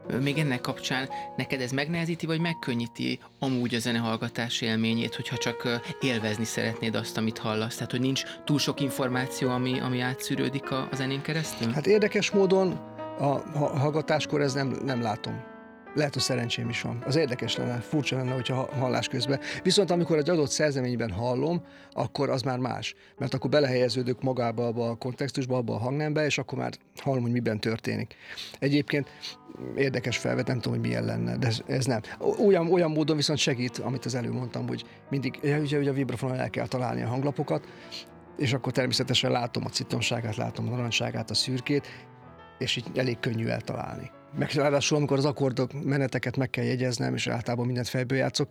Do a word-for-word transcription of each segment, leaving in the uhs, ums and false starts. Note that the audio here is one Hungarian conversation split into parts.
Még ennek kapcsán neked ez megnehezíti, vagy megkönnyíti amúgy a zenehallgatás élményét, hogyha csak élvezni szeretnéd azt, amit hallasz? Tehát, hogy nincs túl sok információ, ami, ami átszűrődik a, a zenén keresztül? Hát érdekes módon a ha- hallgatáskor ez nem, nem látom. Lehet, hogy szerencsém is van. Az érdekes lenne, furcsa lenne, hogyha ha- hallás közben. Viszont amikor egy adott szerzeményben hallom, akkor az már más. Mert akkor belehelyeződök magába abba a kontextusba, abba a hangnembe, és akkor már hallom, hogy miben történik. Egyébként érdekes felvet, nem tudom, hogy milyen lenne, de ez, ez nem. Olyan, olyan módon viszont segít, amit az előbb mondtam, hogy mindig, ugye, ugye a vibrafonon el kell találni a hanglapokat, és akkor természetesen látom a citromságát, látom a narancságát, a szürkét, és így elég könnyű eltalálni. Meg ráadásul, amikor az akkordok meneteket meg kell jegyeznem, és általában mindent fejből játszok,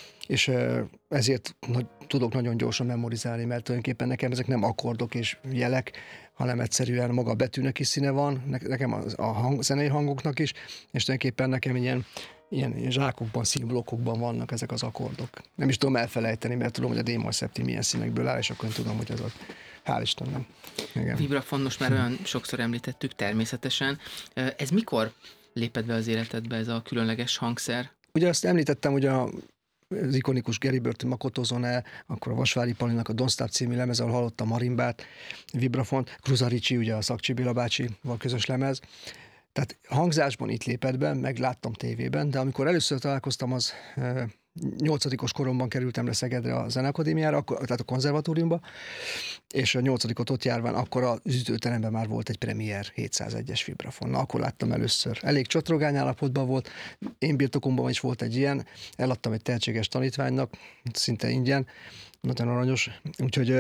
és ezért tudok nagyon gyorsan memorizálni, mert tulajdonképpen nekem ezek nem akkordok és jelek, hanem egyszerűen maga a betűnek is színe van, nekem a hang, zenei hangoknak is, és tulajdonképpen nekem ilyen, ilyen zsákokban, színblokkokban vannak ezek az akkordok. Nem is tudom elfelejteni, mert tudom, hogy a D-moll szepti milyen színekből áll, és akkor tudom, hogy ez az. Hál' Istennek. Igen. Vibrafon most már olyan sokszor említettük, természetesen. Ez mikor lépett be az életedbe, ez a különleges hangszer? Ugye azt említettem, hogy a az ikonikus Gary Burton Makoto Zone, akkor a Vasvári Palinak a Don't Stop című lemez, ahol hallottam marimbát, vibrafont, Kruza Ricci, ugye a Szakcsi Béla bácsival közös lemez. Tehát hangzásban itt lépett be, meg láttam tévében, de amikor először találkoztam, az nyolcadikos koromban kerültem le Szegedre a Zeneakadémiára, akkor, tehát a konzervatóriumba, és a nyolcadikot ott járván, akkor az üzletőteremben már volt egy Premier hétszázegyes vibrafon. Na, akkor láttam először. Elég csotrogány állapotban volt, én birtokomban is volt egy ilyen, eladtam egy tehetséges tanítványnak, szinte ingyen, nagyon aranyos, úgyhogy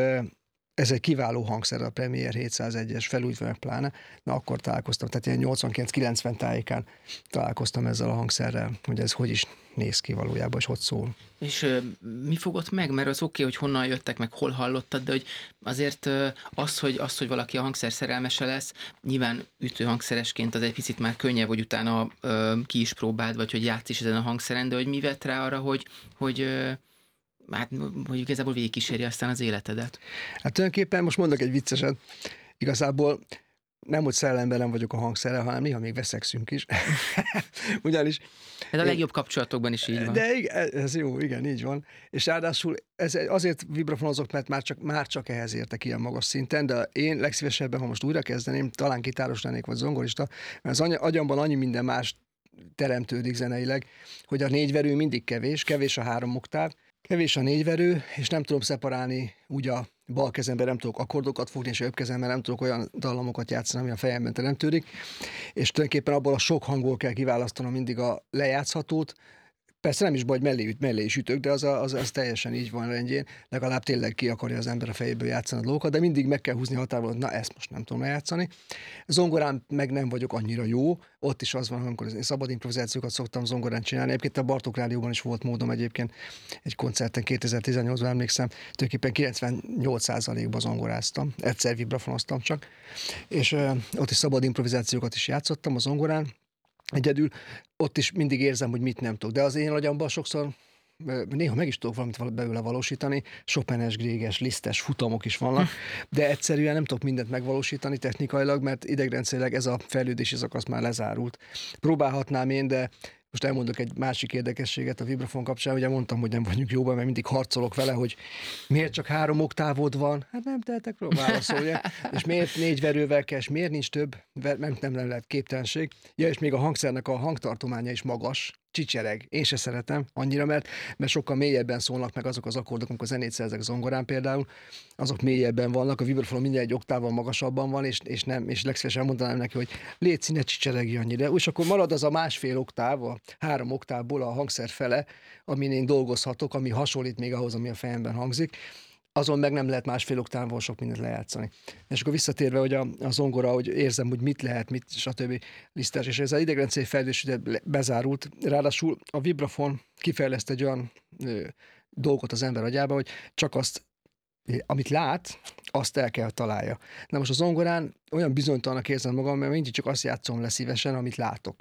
ez egy kiváló hangszer, a Premier hétszázegyes, felújítva meg pláne. Na, akkor találkoztam, tehát ilyen nyolcvankilenc-kilencven tájékán találkoztam ezzel a hangszerrel, hogy ez hogy is néz ki valójában, és hogy szól. És ö, mi fogott meg? Mert az oké, okay, hogy honnan jöttek, meg hol hallottad, de hogy azért ö, az, hogy, az, hogy valaki a hangszer szerelmese lesz, nyilván ütőhangszeresként az egy picit már könnyebb, hogy utána ö, ki is próbáld, vagy hogy játsz is ezen a hangszeren, de hogy mi vett rá arra, hogy, hogy ö, hát, hogy igazából végigkíséri aztán az életedet. Hát tulajdonképpen most mondok egy vicceset. Igazából nem, hogy szellemben nem vagyok a hangszerrel, hanem néha még veszekszünk is. Ugyanis... Ez a legjobb kapcsolatokban is így van. De igen, ez jó, igen, így van. És ráadásul ez azért vibrafonozok, mert már csak, már csak ehhez értek ilyen magas szinten, de én legszívesebben, ha most újra kezdeném, talán gitáros lennék, vagy zongorista, mert az agyamban annyi minden más teremtődik zeneileg, hogy a négyverő mindig kevés, kevés a három oktáv, kevés a négyverő, és nem tudom szeparálni úgy a bal kezemben, nem tudok akkordokat fogni, és a jobb kezemben nem tudok olyan dallamokat játszani, ami a fejemben teremtődik, és tulajdonképpen abból a sok hangból kell kiválasztanom mindig a lejátszhatót. Persze nem is baj, hogy mellé, üt, mellé is ütök, de az, a, az, az teljesen így van rendjén. Legalább tényleg ki akarja az ember a fejéből játszani a dolgokat, de mindig meg kell húzni a határon, na ezt most nem tudom lejátszani. Zongorán meg nem vagyok annyira jó, ott is az van, amikor én szabad improvizációkat szoktam zongorán csinálni. Egyébként a Bartók Rádióban is volt módom egyébként egy koncerten kétezer-tizennyolcban emlékszem, tulajdonképpen kilencvennyolc százalékban zongoráztam, egyszer vibrafonoztam csak, és ö, ott is szabad improvizációkat is játszottam a zongorán, egyedül, ott is mindig érzem, hogy mit nem tudok. De az én agyamban sokszor néha meg is tudok valamit belőle valósítani, Chopin-es, Grieges, Lisztes futamok is vannak, de egyszerűen nem tudok mindent megvalósítani technikailag, mert idegrendszerileg ez a fejlődési szakasz már lezárult. Próbálhatnám én, de most elmondok egy másik érdekességet a vibrafon kapcsán, ugye mondtam, hogy nem vagyunk jóban, mert mindig harcolok vele, hogy miért csak három oktávod van? Hát nem tehetek róla, válaszolja. És miért négy verővel kell, és miért nincs több? Nem, nem, nem lehet képtelenség. Ja, és még a hangszernek a hangtartománya is magas, csicsereg. Én se szeretem annyira, mert, mert sokkal mélyebben szólnak meg azok az akkordok, amikor zenét szerzek zongorán például, azok mélyebben vannak, a vibrafonon minden egy oktával magasabban van, és, és nem, és legszívesen mondanám neki, hogy légy színe csicseregi annyira, és akkor marad az a másfél oktáv, a három oktávból a hangszer fele, amin én dolgozhatok, ami hasonlít még ahhoz, ami a fejemben hangzik, azon meg nem lehet másfél oktávból sok mindent lejátszani. És akkor visszatérve, hogy a, a zongora, hogy érzem, hogy mit lehet, mit, stb. Lisztes, és ez az idegrendszeri fejlődés bezárult. Ráadásul a vibrafon kifejleszt egy olyan ö, dolgot az ember agyába, hogy csak azt, amit lát, azt el kell találja. Na most a zongorán olyan bizonytalanak érzem magam, mert mindig csak azt játszom le szívesen, amit látok.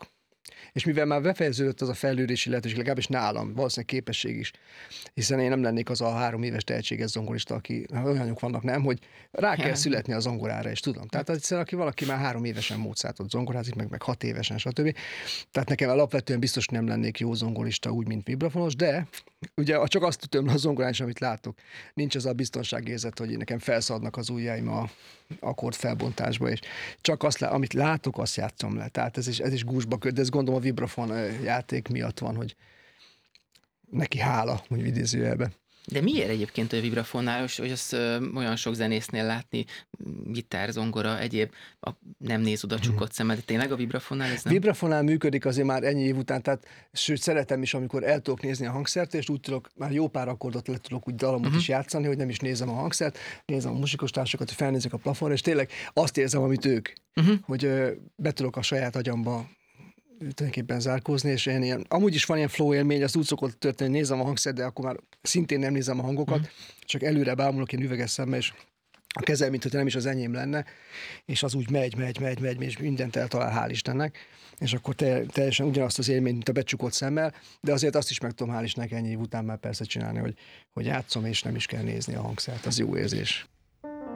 És mivel már befejeződött az a fejlődési lehetőség, legalábbis nálam, valószínűleg képesség is, hiszen én nem lennék az a három éves tehetséges zongorista, aki olyanok vannak, nem, hogy rá kell születni a zongorára, és tudom. Tehát egyszerűen, aki valaki már három évesen Mozartot zongorázik, meg, meg hat évesen, stb. Tehát nekem alapvetően biztos nem lennék jó zongorista úgy, mint vibrafonos, de ugye csak azt tudom a zongorán is, amit látok. Nincs az a biztonságérzet, hogy nekem felszadnak az ujjaim a akkord felbontásba, és csak azt, amit látok, azt játszom le. Tehát ez is, ez is gúzsba köt, de ez gondolom a vibrafon játék miatt van, hogy neki hála, hogy idézőjelben. De miért egyébként a vibrafonnál, hogy azt ö, olyan sok zenésznél látni, gitár, zongora, egyéb, a, nem néz oda csukott szemmel, de tényleg a vibrafonnál ez nem? Vibrafonnál működik azért már ennyi év után, tehát sőt szeretem is, amikor el tudok nézni a hangszert, és úgy tudok, már jó pár akkordot le tudok úgy dalamot uh-huh. is játszani, hogy nem is nézem a hangszert, nézem a musikostársakat, hogy felnézek a plafonra, és tényleg azt érzem, amit ők, uh-huh. hogy ö, be tudok a saját agyamba tulajdonképpen zárkózni, és én ilyen, amúgy is van ilyen flow élmény, az úgy szokott történni, nézem a hangszert, de akkor már szintén nem nézem a hangokat, mm. csak előre bámulok én üveges szemmel, és a kezem, mint hogy nem is az enyém lenne, és az úgy megy, megy, megy, megy, és mindent eltalál, hál' Istennek, és akkor te, teljesen ugyanazt az élményt, mint a becsukott szemmel, de azért azt is meg tudom, hál' Istennek ennyi év után már persze csinálni, hogy, hogy játszom, és nem is kell nézni a hangszert, az jó érzés.